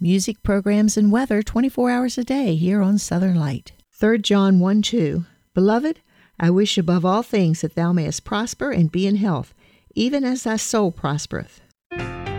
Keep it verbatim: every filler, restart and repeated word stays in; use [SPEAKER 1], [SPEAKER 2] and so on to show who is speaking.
[SPEAKER 1] music programs and weather twenty-four hours a day here on Southern Light. Third John one two. Beloved, I wish above all things that thou mayest prosper and be in health, even as thy soul prospereth.